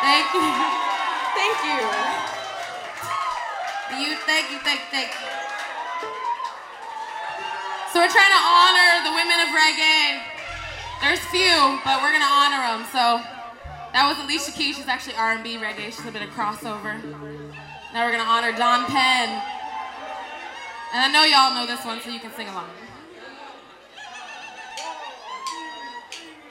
Thank you. Thank you. Thank you. So we're trying to honor the women of reggae. There's few, but we're gonna honor them. So that was Alicia Keys. She's actually R&B reggae. She's a bit of crossover. Now we're gonna honor Don Penn. And I know y'all know this one, so you can sing along.